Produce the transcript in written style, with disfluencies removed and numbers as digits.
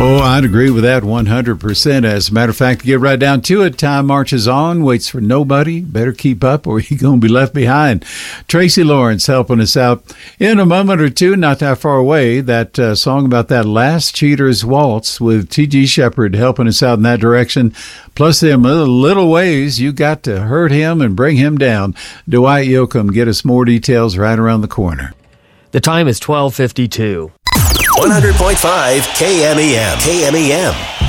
Oh, I'd agree with that 100%. As a matter of fact, to get right down to it, time marches on, waits for nobody. Better keep up or you're going to be left behind. Tracy Lawrence helping us out in a moment or two, not that far away. That song about that last Cheater's Waltz with T.G. Shepherd helping us out in that direction. Plus them little ways you got to hurt him and bring him down. Dwight Yoakam, get us more details right around the corner. The time is 12:52. 100.5 KMEM. KMEM.